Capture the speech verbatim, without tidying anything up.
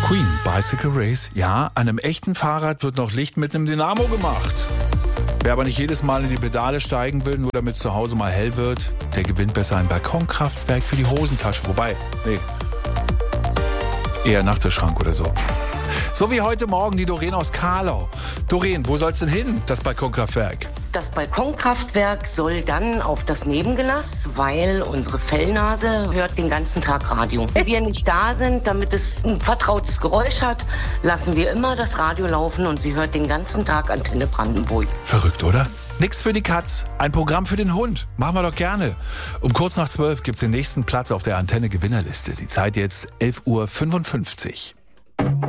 Queen, Bicycle Race. Ja, an einem echten Fahrrad wird noch Licht mit einem Dynamo gemacht. Wer aber nicht jedes Mal in die Pedale steigen will, nur damit es zu Hause mal hell wird, der gewinnt besser ein Balkonkraftwerk für die Hosentasche. Wobei, nee, eher Nachttischschrank oder so. So wie heute Morgen die Doreen aus Karlau. Doreen, wo soll's denn hin, das Balkonkraftwerk? Das Balkonkraftwerk soll dann auf das Nebengelass, weil unsere Fellnase hört den ganzen Tag Radio. Wenn wir nicht da sind, damit es ein vertrautes Geräusch hat, lassen wir immer das Radio laufen und sie hört den ganzen Tag Antenne Brandenburg. Verrückt, oder? Nix für die Katz, ein Programm für den Hund. Machen wir doch gerne. Um kurz nach zwölf gibt's den nächsten Platz auf der Antenne-Gewinnerliste. Die Zeit jetzt elf Uhr fünfundfünfzig.